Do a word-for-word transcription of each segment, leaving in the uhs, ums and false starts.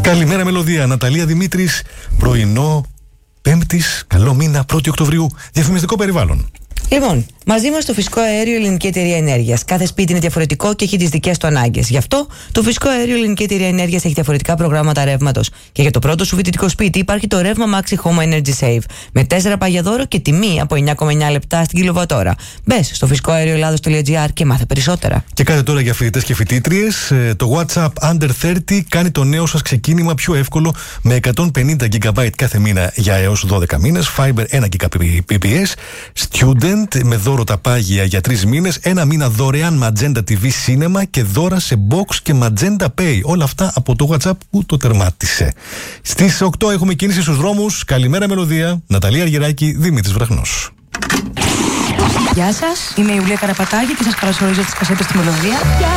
Καλημέρα Μελωδία, Ναταλία Δημήτρης, πρωινό Πέμπτης, καλό μήνα, πρώτη Οκτωβρίου, διαφημιστικό περιβάλλον. Λοιπόν, μαζί μας το φυσικό αέριο Ελληνική Εταιρεία Ενέργειας. Κάθε σπίτι είναι διαφορετικό και έχει τις δικές του ανάγκες. Γι' αυτό το φυσικό αέριο Ελληνική Εταιρεία Ενέργειας έχει διαφορετικά προγράμματα ρεύματος. Και για το πρώτο σου φοιτητικό σπίτι υπάρχει το ρεύμα Maxi Home Energy Save. Με τέσσερα πάγια δώρο και τιμή από εννιά κόμμα εννιά λεπτά στην κιλοβατόρα. Μπες στο φυσικό αέριο ελλάδος τελεία τζι άρ και μάθε περισσότερα. Και κάτι τώρα για φοιτητές και φοιτήτριες. Το WhatsApp Under τριάντα κάνει το νέο σας ξεκίνημα πιο εύκολο με εκατόν πενήντα τζι μπι κάθε μήνα για έως δώδεκα μήνες. Fiber ένα τζι μπι πι ες. Student με δώρο τα πάγια για τρεις μήνες. Ένα μήνα δωρεάν Magenta τι βι Cinema και δώρα σε Box και Magenta Pay. Όλα αυτά από το WhatsApp που το τερμάτισε. Στις οκτώ έχουμε κίνηση στους δρόμους. Καλημέρα Μελωδία. Ναταλία Αργυράκη, Δημήτρης Βραχνός. Γεια σας, είμαι η Ιουλία Καραπατάκη και σας καλωσορίζω στις κασέτες στη Μελωδία.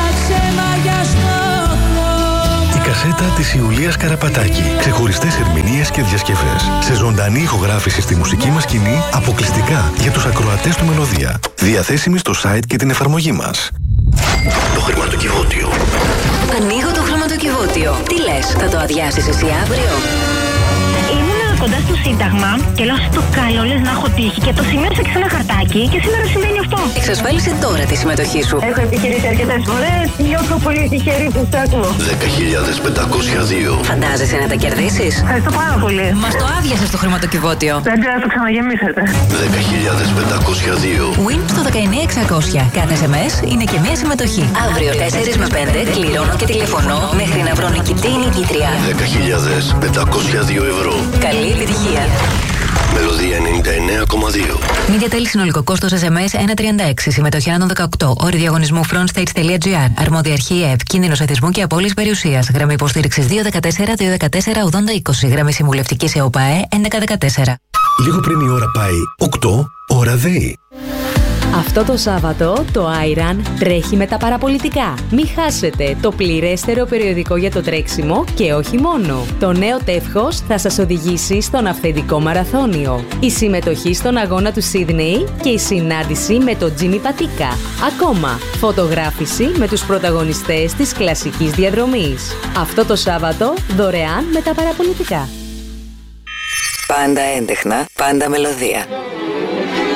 Η κασέτα της Ιουλίας Καραπατάκη. Ξεχωριστές ερμηνείες και διασκευές. Σε ζωντανή ηχογράφηση στη μουσική μας σκηνή, αποκλειστικά για τους ακροατές του Μελωδία. Διαθέσιμη στο site και την εφαρμογή μας. Το χρηματοκιβώτιο. Ανοίγω το χρηματοκιβώτιο. Τι λες, θα το αδειάσεις εσύ αύριο? Ήμουνα κοντά στο Σύνταγμα και λέω στο καλό λες να έχω τύχει και το σημείωσα και σε ένα χαρτάκι και σήμερα συμβαίνει αυτό. Εξασφάλισε τώρα τη συμμετοχή σου. Έχω επιχειρήσει αρκετές φορές, νιώθω πολύ τυχερή που σ' ακούω. δέκα χιλιάδες πεντακόσια δύο. Φαντάζεσαι να τα κερδίσεις? Ευχαριστώ πάρα πολύ. Μας το άδειασε στο χρηματοκιβώτιο. Δεν ξέρω να το ξαναγεμίσετε. δέκα χιλιάδες πεντακόσια δύο. Win στο δεκαεννιά εξακόσια. Κάθε ες εμ ες είναι και μία συμμετοχή. Αύριο τέσσερα με πέντε κληρώνω και τηλεφωνώ μέχρι να βρω νικητή ή νικήτρια. δέκα χιλιάδες πεντακόσια δύο ευρώ. Καλή επιτυχία. Μελωδία ενενήντα εννέα κόμμα δύο. Media Tel συνολικό κόστος ες εμ ες ένα τριάντα έξι. Συμμετοχή άνω των δεκαοκτώ. Όροι διαγωνισμού frontstage τελεία τζι άρ. Αρμόδια αρχή ΕΕΠ. Κίνδυνος εθισμού και απώλειας περιουσίας. Γραμμή υποστήριξης δύο δεκατέσσερα δύο δεκατέσσερα ογδόντα είκοσι. Γραμμή συμβουλευτικής ΕΟΠΑΕ έντεκα δεκατέσσερα. Λίγο πριν η ώρα πάει οκτώ, ώρα ΔΕΗ. Αυτό το Σάββατο το Άιραν τρέχει με τα παραπολιτικά. Μην χάσετε το πληρέστερο περιοδικό για το τρέξιμο και όχι μόνο. Το νέο τεύχος θα σας οδηγήσει στον αυθεντικό μαραθώνιο. Η συμμετοχή στον αγώνα του Σίδνεϊ και η συνάντηση με τον Τζίμι Πατίκα. Ακόμα, φωτογράφηση με τους πρωταγωνιστές της κλασικής διαδρομής. Αυτό το Σάββατο δωρεάν με τα παραπολιτικά. Πάντα έντεχνα, πάντα Μελωδία.